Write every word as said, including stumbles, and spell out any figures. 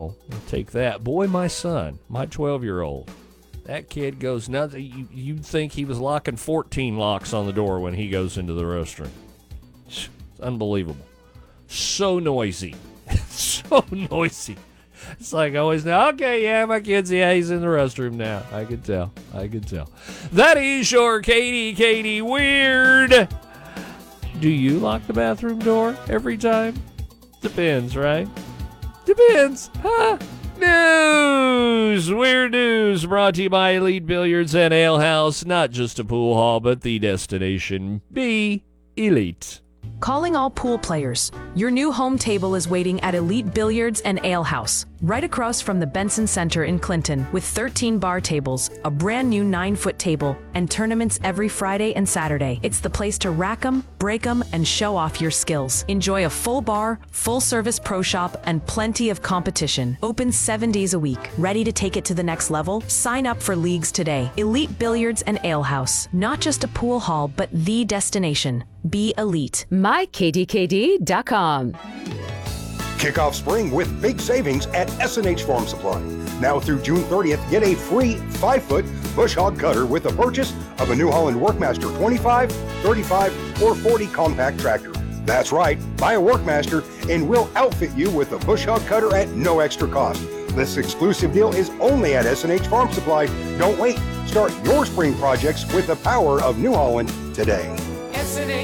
know, take that. Boy, my son, my twelve-year-old, that kid goes nuts. You, you'd think he was locking fourteen locks on the door when he goes into the restroom. It's unbelievable. So noisy. So noisy. It's like always now, okay, yeah, my kid's, yeah, he's in the restroom now. I can tell. I can tell. That is your Katie, Katie Weird. Do you lock the bathroom door every time? Depends, right? Depends. Huh? News! Weird news brought to you by Elite Billiards and Ale House. Not just a pool hall, but the destination. Be elite. Calling all pool players. Your new home table is waiting at Elite Billiards and Ale House, right across from the Benson Center in Clinton, with thirteen bar tables, a brand new nine-foot table, and tournaments every Friday and Saturday. It's the place to rack 'em, break 'em, and show off your skills. Enjoy a full bar, full-service pro shop, and plenty of competition. Open seven days a week. Ready to take it to the next level? Sign up for leagues today. Elite Billiards and Ale House. Not just a pool hall, but the destination. Be elite. my k d k d dot com. Kick off spring with big savings at S and H Farm Supply. Now through June thirtieth, get a free five-foot bush hog cutter with the purchase of a New Holland Workmaster twenty-five, thirty-five, or forty compact tractor. That's right, buy a Workmaster and we'll outfit you with a bush hog cutter at no extra cost. This exclusive deal is only at S and H Farm Supply. Don't wait. Start your spring projects with the power of New Holland today.